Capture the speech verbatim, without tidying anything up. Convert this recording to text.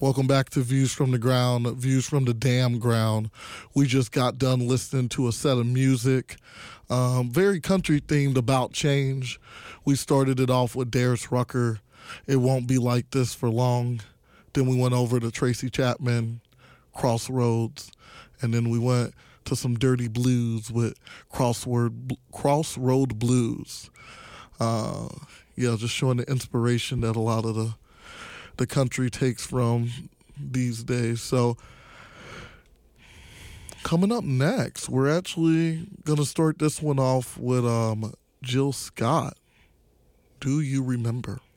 Welcome back to Views from the Ground, Views from the Damn Ground. We just got done listening to a set of music, um, very country themed, about change. We started it off with Darius Rucker, It Won't Be Like This for Long. Then we went over to Tracy Chapman, Crossroads. And then we went to some Dirty Blues with Crossword, Crossroad Blues. Uh, yeah, just showing the inspiration that a lot of the the country takes from these days. So coming up next, we're actually going to start this one off with um, Jill Scott. Do You Remember?